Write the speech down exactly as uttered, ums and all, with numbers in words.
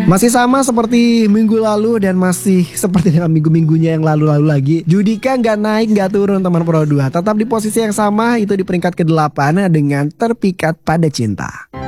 Masih sama seperti minggu lalu dan masih seperti dengan minggu-minggunya yang lalu-lalu lagi. Judika nggak naik nggak turun teman Pro dua. Tetap di posisi yang sama, itu di peringkat kedelapan dengan Terpikat Pada Cinta.